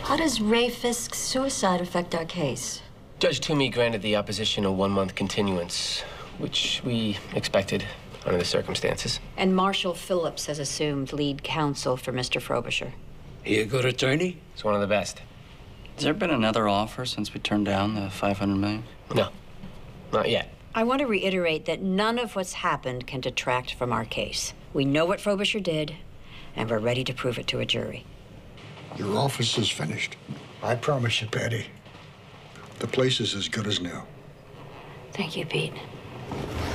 How does Ray Fisk's suicide affect our case? Judge Toomey granted the opposition a 1-month continuance, which we expected under the circumstances. And Marshall Phillips has assumed lead counsel for Mr. Frobisher. He a good attorney? He's one of the best. Has there been another offer since we turned down the $500 million? No, not yet. I want to reiterate that none of what's happened can detract from our case. We know what Frobisher did, and we're ready to prove it to a jury. Your office is finished. I promise you, Patty. The place is as good as new. Thank you, Pete.